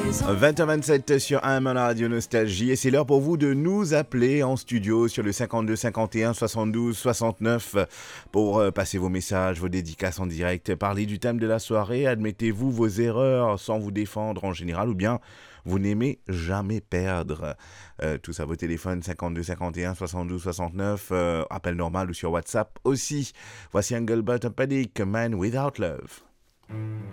20h27 sur AM à la Radio Nostalgie et c'est l'heure pour vous de nous appeler en studio sur le 52 51 72 69 pour passer vos messages, vos dédicaces en direct, parler du thème de la soirée, admettez-vous vos erreurs sans vous défendre en général ou bien vous n'aimez jamais perdre. Tout ça, vos téléphones 52 51 72 69, appel normal ou sur WhatsApp aussi. Voici Engelbert Humperdinck, Man Without Love.